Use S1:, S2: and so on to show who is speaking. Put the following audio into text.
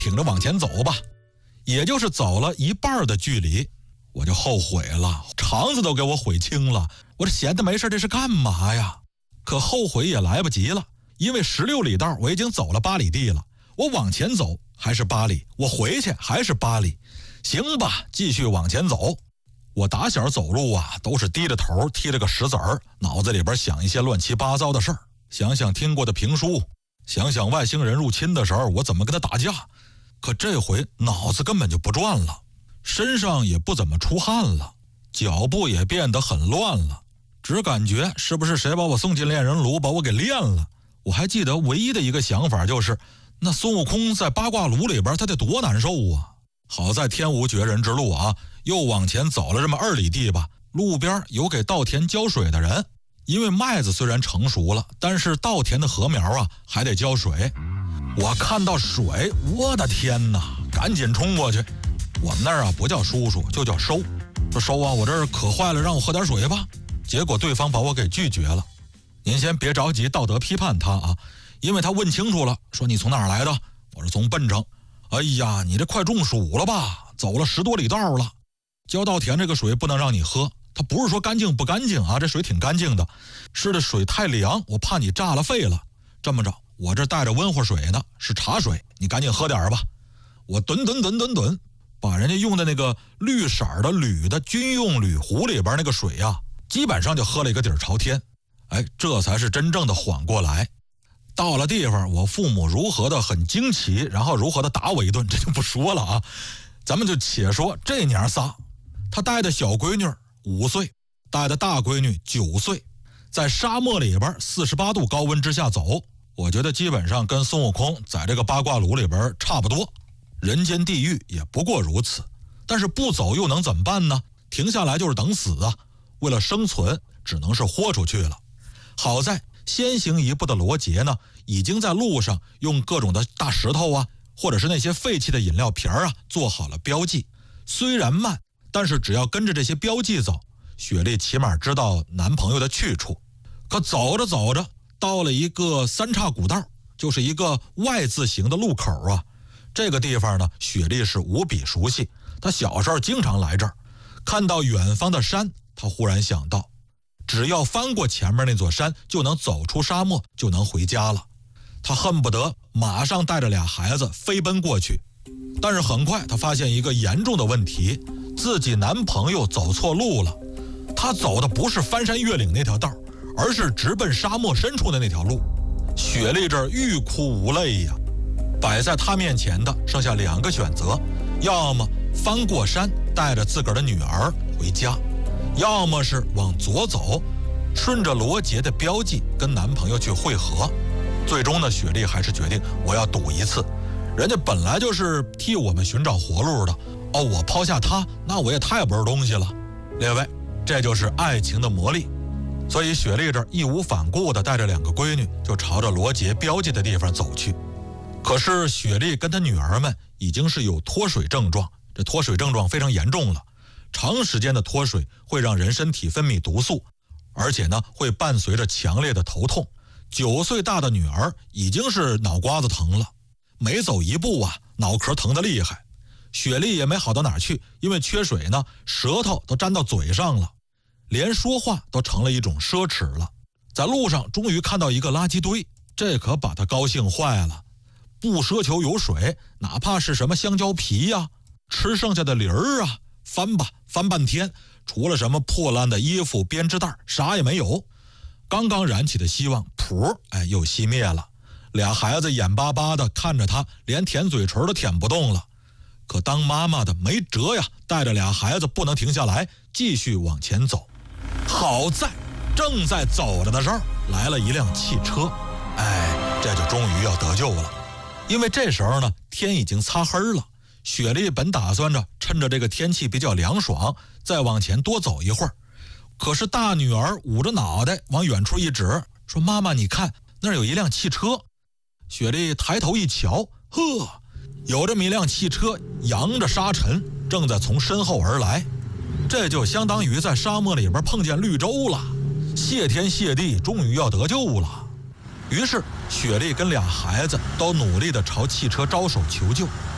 S1: 挺着往前走吧。也就是走了一半的距离，我就后悔了，肠子都给我悔青了。我这闲的没事这是干嘛呀？可后悔也来不及了，因为16里道我已经走了8里地了。我往前走还是8里，我回去还是8里。行吧，继续往前走。我打小走路啊，都是低着头踢了个石子儿，脑子里边想一些乱七八糟的事儿，想想听过的评书，想想外星人入侵的时候我怎么跟他打架。可这回脑子根本就不转了，身上也不怎么出汗了，脚步也变得很乱了，只感觉是不是谁把我送进炼人炉把我给炼了。我还记得唯一的一个想法就是，那孙悟空在八卦炉里边他得多难受啊。好在天无绝人之路啊，又往前走了这么2里地吧，路边有给稻田浇水的人。因为麦子虽然成熟了，但是稻田的禾苗啊还得浇水。我看到水，我的天哪，赶紧冲过去。我们那儿啊不叫叔叔，就叫收。说收啊，我这儿渴坏了，让我喝点水吧。结果对方把我给拒绝了。您先别着急道德批判他啊，因为他问清楚了，说你从哪儿来的？我是从奔城。哎呀，你这快中暑了吧？走了10多里道了。浇稻田这个水不能让你喝，它不是说干净不干净啊，这水挺干净的，是这水太凉，我怕你炸了肺了。这么着，我这带着温乎水呢，是茶水，你赶紧喝点吧。我吨，把人家用的那个绿色的铝的军用铝壶里边那个水啊，基本上就喝了一个底儿朝天。哎，这才是真正的缓过来。到了地方，我父母如何的很惊奇，然后如何的打我一顿，这就不说了啊。咱们就且说这娘仨，他带的小闺女5岁，带的大闺女9岁，在沙漠里边48度高温之下走，我觉得基本上跟孙悟空在这个八卦炉里边差不多，人间地狱也不过如此。但是不走又能怎么办呢？停下来就是等死啊！为了生存，只能是豁出去了。好在先行一步的罗杰呢，已经在路上用各种的大石头啊，或者是那些废弃的饮料瓶啊，做好了标记。虽然慢，但是只要跟着这些标记走，雪莉起码知道男朋友的去处。可走着走着，到了一个3岔古道，就是一个 Y 字形的路口啊。这个地方呢，雪莉是无比熟悉，她小时候经常来这儿。看到远方的山，她忽然想到，只要翻过前面那座山，就能走出沙漠，就能回家了。她恨不得马上带着俩孩子飞奔过去。但是很快她发现一个严重的问题，自己男朋友走错路了。他走的不是翻山越岭那条道，而是直奔沙漠深处的那条路。雪莉这儿欲哭无泪呀。摆在她面前的剩下2个选择，要么翻过山带着自个儿的女儿回家，要么是往左走，顺着罗杰的标记跟男朋友去会合。最终呢，雪莉还是决定我要赌一次，人家本来就是替我们寻找活路的哦，我抛下他，那我也太不是东西了。列位，这就是爱情的魔力。所以雪莉这义无反顾地带着2个闺女就朝着罗杰标记的地方走去。可是雪莉跟她女儿们已经是有脱水症状，这脱水症状非常严重了，长时间的脱水会让人身体分泌毒素，而且呢会伴随着强烈的头痛。9岁大的女儿已经是脑瓜子疼了，每走一步啊脑壳疼得厉害。雪莉也没好到哪儿去，因为缺水呢，舌头都粘到嘴上了，连说话都成了一种奢侈了。在路上终于看到一个垃圾堆，这可把她高兴坏了。不奢求有水，哪怕是什么香蕉皮呀，吃剩下的梨儿啊，翻吧，翻半天，除了什么破烂的衣服、编织袋，啥也没有。刚刚燃起的希望，噗，又熄灭了。俩孩子眼巴巴地看着他，连舔嘴唇都舔不动了。可当妈妈的没辙呀，带着俩孩子不能停下来，继续往前走。好在正在走着的时候，来了一辆汽车，这就终于要得救了。因为这时候呢，天已经擦黑了。雪莉本打算着趁着这个天气比较凉爽，再往前多走一会儿。可是大女儿捂着脑袋往远处一指，说：“妈妈，你看那儿有一辆汽车。”雪莉抬头一瞧，呵，有这么一辆汽车扬着沙尘，正在从身后而来。这就相当于在沙漠里边碰见绿洲了，谢天谢地，终于要得救了。于是雪莉跟俩孩子都努力地朝汽车招手求救。